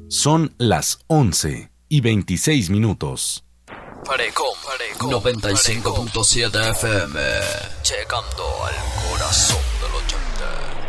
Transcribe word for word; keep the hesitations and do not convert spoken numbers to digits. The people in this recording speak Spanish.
Son las once y veintiséis minutos. Parecom, Parecom noventa y cinco punto siete F M, llegando al corazón del ochenta.